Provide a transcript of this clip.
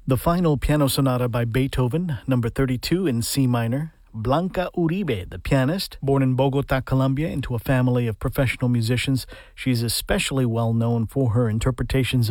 The Final Piano Sonata by Beethoven, number 32 in C minor. Blanca Uribe, the pianist, born in Bogota, Colombia, into a family of professional musicians. She's especially well known for her interpretations